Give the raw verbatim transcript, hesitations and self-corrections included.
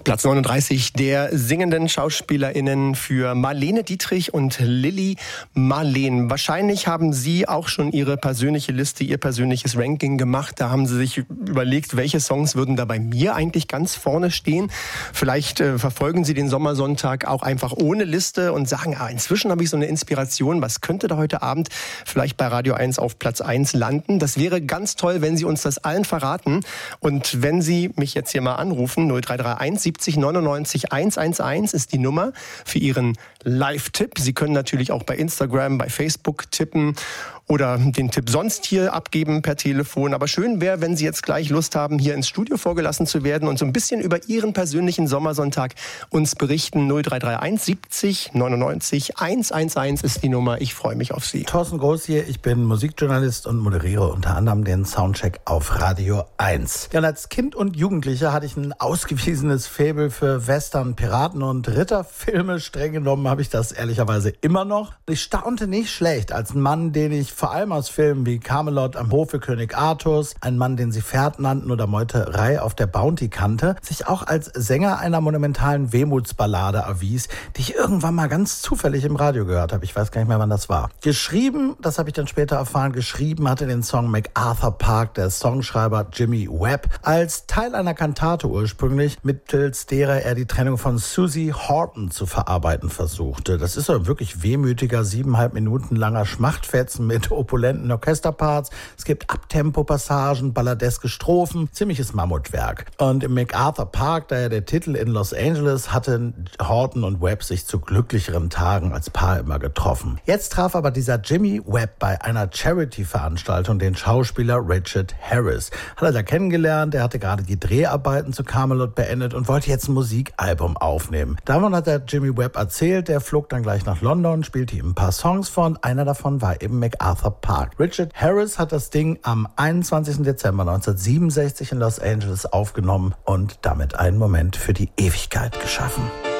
Platz neununddreißig der singenden SchauspielerInnen für Marlene Dietrich und Lili Marleen. Wahrscheinlich haben Sie auch schon Ihre persönliche Liste, Ihr persönliches Ranking gemacht. Da haben Sie sich überlegt, welche Songs würden da bei mir eigentlich ganz vorne stehen. Vielleicht äh, verfolgen Sie den Sommersonntag auch einfach ohne Liste und sagen, ah, inzwischen habe ich so eine Inspiration, was könnte da heute Abend vielleicht bei Radio eins auf Platz eins landen. Das wäre ganz toll, wenn Sie uns das allen verraten. Und wenn Sie mich jetzt hier mal anrufen, null drei drei eins siebzig neunundneunzig hundertelf ist die Nummer für Ihren Live-Tipp. Sie können natürlich auch bei Instagram, bei Facebook tippen oder den Tipp sonst hier abgeben per Telefon. Aber schön wäre, wenn Sie jetzt gleich Lust haben, hier ins Studio vorgelassen zu werden und so ein bisschen über Ihren persönlichen Sommersonntag uns berichten. null drei drei eins siebzig neunundneunzig hundertelf ist die Nummer. Ich freue mich auf Sie. Thorsten Groß hier. Ich bin Musikjournalist und moderiere unter anderem den Soundcheck auf Radio eins. Ja, und als Kind und Jugendlicher hatte ich ein ausgewiesenes Faible für Western, Piraten und Ritterfilme. Streng genommen habe ich das ehrlicherweise immer noch. Ich staunte nicht schlecht, als ein Mann, den ich vor allem aus Filmen wie Camelot am Hofe König Arthurs, ein Mann, den sie Pferd nannten, oder Meuterei auf der Bounty kannte, sich auch als Sänger einer monumentalen Wehmutsballade erwies, die ich irgendwann mal ganz zufällig im Radio gehört habe. Ich weiß gar nicht mehr, wann das war. Geschrieben, das habe ich dann später erfahren, geschrieben hatte den Song MacArthur Park der Songschreiber Jimmy Webb als Teil einer Kantate ursprünglich, mittels derer er die Trennung von Susie Horton zu verarbeiten versuchte. Das ist ein wirklich wehmütiger, siebeneinhalb Minuten langer Schmachtfetzen mit opulenten Orchesterparts. Es gibt Abtempo-Passagen, balladeske Strophen, ziemliches Mammutwerk. Und im MacArthur Park, da ja der Titel in Los Angeles, hatten Horton und Webb sich zu glücklicheren Tagen als Paar immer getroffen. Jetzt traf aber dieser Jimmy Webb bei einer Charity-Veranstaltung den Schauspieler Richard Harris. Hat er da kennengelernt, er hatte gerade die Dreharbeiten zu Camelot beendet und wollte jetzt ein Musikalbum aufnehmen. Davon hat der Jimmy Webb erzählt, der flog dann gleich nach London, spielte ihm ein paar Songs vor und einer davon war eben MacArthur Park. Richard Harris hat das Ding am einundzwanzigsten Dezember neunzehnhundertsiebenundsechzig in Los Angeles aufgenommen und damit einen Moment für die Ewigkeit geschaffen.